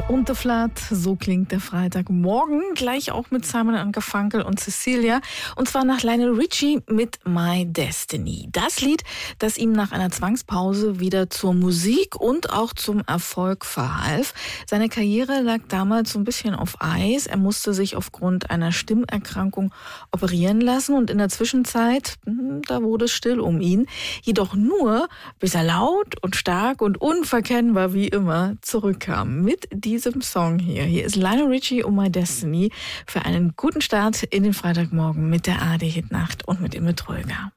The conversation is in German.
und the Flat, so klingt der Freitagmorgen, gleich auch mit Simon & Garfunkel und Cecilia, und zwar nach Lionel Richie mit My Destiny. Das Lied, das ihm nach einer Zwangspause wieder zur Musik und auch zum Erfolg verhalf. Seine Karriere lag damals so ein bisschen auf Eis. Er musste sich aufgrund einer Stimmerkrankung operieren lassen und in der Zwischenzeit, da wurde es still um ihn. Jedoch nur, bis er laut und stark und unverkennbar wie immer zurückkam mit diesem Song hier. Hier ist Lionel Richie und My Destiny für einen guten Start in den Freitagmorgen mit der ARD Hitnacht und mit Imme Tröger.